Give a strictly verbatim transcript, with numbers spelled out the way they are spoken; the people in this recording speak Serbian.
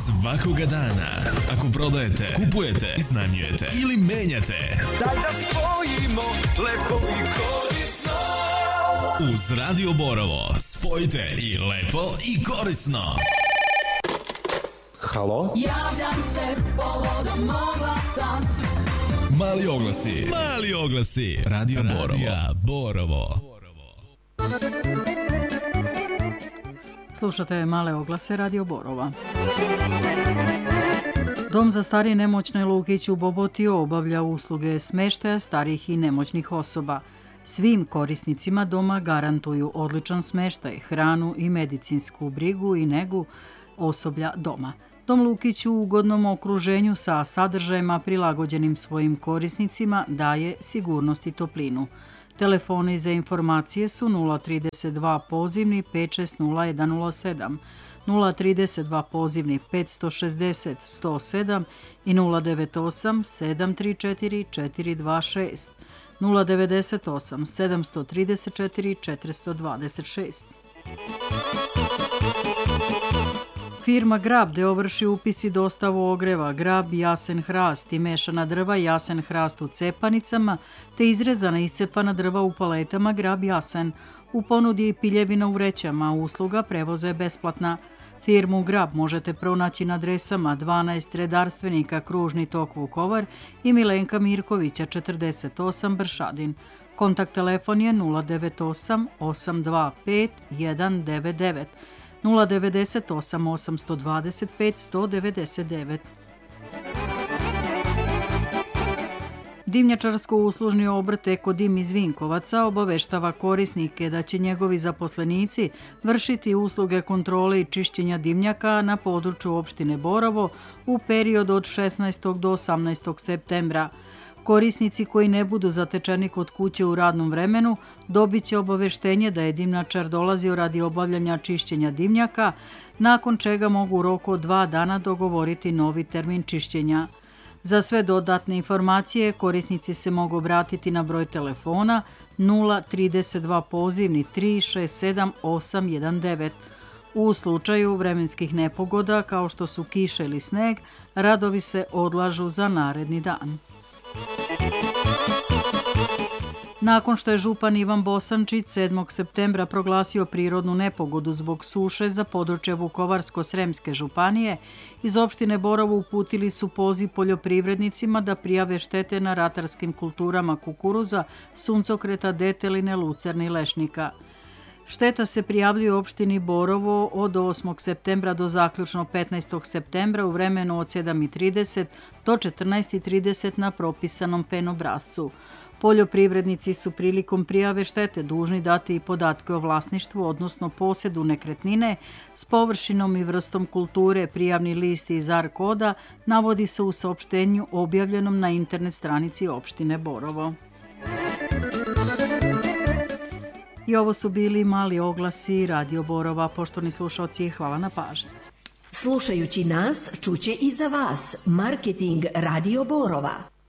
Svakoga dana. Ako prodajete, kupujete, iznajmljujete ili menjate, daj da spojimo lepo i korisno. Uz Radio Borovo spojite i lepo i korisno. Halo? Javljam se povodom oglasa. Mali oglasi, mali oglasi. Radio Borovo. Radio Borovo. Slušate male oglase Radio Borova. Dom za starije i nemoćne Lukić u Bobotiju obavlja usluge smeštaja starih i nemoćnih osoba. Svim korisnicima doma garantuju odličan smeštaj, hranu i medicinsku brigu i negu osoblja doma. Dom Lukić u ugodnom okruženju sa sadržajima prilagođenim svojim korisnicima daje sigurnost i toplinu. Telefoni za informacije su nula trideset dva pozivni pet šest nula jedan nula sedam, nula trideset dva pozivni petsto šezdeset sto sedam i nula devet osam sedam tri četiri četiri dva šest, nula devet osam sedam tri četiri četiri dva šest. Firma Grab deo vrši upis i dostavu ogreva, grab, jasen hrast i mešana drva, jasen hrast u cepanicama, te izrezana iscepana drva u paletama, grab jasen. U ponudi i piljevina u vrećama, usluga prevoza je besplatna. Firmu Grab možete pronaći na adresama dvanaest Redarstvenika, Kružni tok Vukovar i Milenka Mirkovića četrdeset osam Bršadin. Kontakt telefon je nula devet osam osam dva pet jedan devet devet, nula devet osam osam dva pet jedan sto devedeset devet. Dimnjačarsko-uslužni obrt Eko Dim iz Vinkovaca obaveštava korisnike da će njegovi zaposlenici vršiti usluge kontrole i čišćenja dimnjaka na području opštine Borovo u periodu od šesnaestog do osamnaestog septembra. Korisnici koji ne budu zatečeni kod kuće u radnom vremenu dobit će obaveštenje da je dimnjačar dolazio radi obavljanja čišćenja dimnjaka, nakon čega mogu u roku od dva dana dogovoriti novi termin čišćenja. Za sve dodatne informacije korisnici se mogu obratiti na broj telefona nula trideset dva pozivni tri šest sedam osam jedan devet. U slučaju vremenskih nepogoda kao što su kiša ili sneg, radovi se odlažu za naredni dan. Nakon što je župan Ivan Bosančić sedmog septembra proglasio prirodnu nepogodu zbog suše za područje Vukovarsko-Sremske županije, iz opštine Borovo uputili su poziv poljoprivrednicima da prijave štete na ratarskim kulturama kukuruza, suncokreta, deteline, lucerne i lešnika. Šteta se prijavljuje u opštini Borovo od osmog septembra do zaključno petnaestog septembra u vremenu od sedam i trideset do četrnaest i trideset na propisanom P E N obrascu. Poljoprivrednici su prilikom prijave štete dužni dati i podatke o vlasništvu, odnosno posedu nekretnine s površinom i vrstom kulture. Prijavni list iz A R koda navodi se u saopštenju objavljenom na internet stranici opštine Borovo. I ovo su bili mali oglasi Radio Borova. Poštovani slušalci, hvala na pažnji. Slušajući nas, čuće i za vas. Marketing Radio Borova.